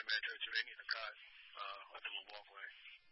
မဲ့အတွက်ကျွေးနေတာကအတူဘောကွယ်